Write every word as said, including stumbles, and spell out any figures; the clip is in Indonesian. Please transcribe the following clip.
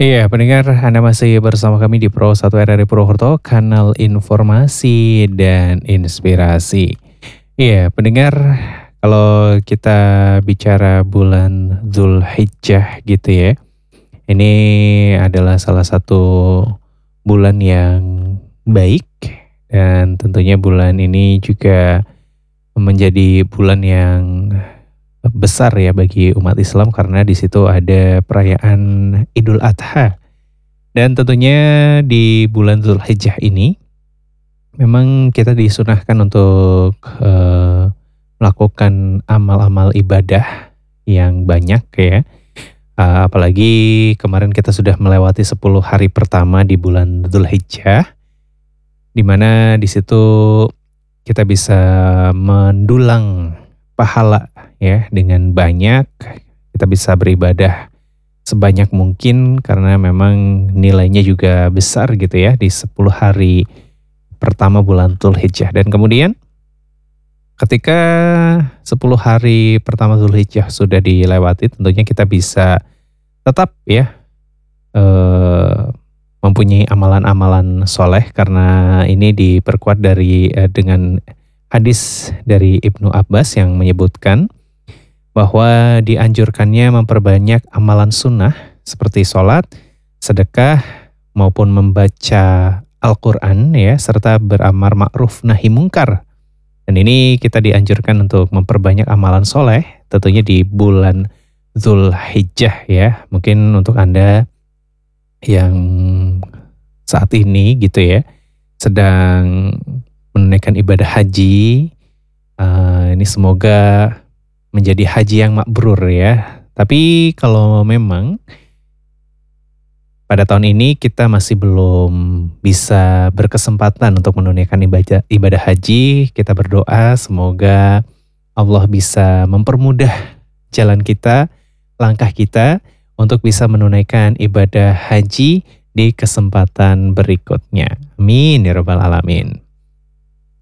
Iya, pendengar, Anda masih bersama kami di Pro satu R R I Purwokerto, kanal informasi dan inspirasi. Iya, pendengar, kalau kita bicara bulan Zulhijjah gitu ya, ini adalah salah satu bulan yang baik dan tentunya bulan ini juga menjadi bulan yang besar ya bagi umat Islam karena di situ ada perayaan Idul Adha. Dan tentunya di bulan Zulhijjah ini memang kita disunahkan untuk eee, melakukan amal-amal ibadah yang banyak ya. Eee, apalagi kemarin kita sudah melewati sepuluh hari pertama di bulan Zulhijjah, di mana di situ kita bisa mendulang pahala ya dengan banyak, kita bisa beribadah sebanyak mungkin karena memang nilainya juga besar gitu ya di sepuluh hari pertama bulan Dzulhijjah. Dan kemudian ketika sepuluh hari pertama Dzulhijjah sudah dilewati tentunya kita bisa tetap ya eee, mempunyai amalan-amalan soleh karena ini diperkuat dari eee, dengan hadis dari Ibnu Abbas yang menyebutkan bahwa dianjurkannya memperbanyak amalan sunnah seperti sholat, sedekah, maupun membaca Al-Quran ya, serta beramar ma'ruf nahi mungkar. Dan ini kita dianjurkan untuk memperbanyak amalan soleh, tentunya di bulan Zulhijjah ya. Mungkin untuk Anda yang saat ini gitu ya, sedang menunaikan ibadah haji, eh, ini semoga menjadi haji yang mabrur ya. Tapi kalau memang pada tahun ini kita masih belum bisa berkesempatan untuk menunaikan ibadah, ibadah haji, kita berdoa semoga Allah bisa mempermudah jalan kita, langkah kita untuk bisa menunaikan ibadah haji di kesempatan berikutnya. Amin ya rabbal alamin.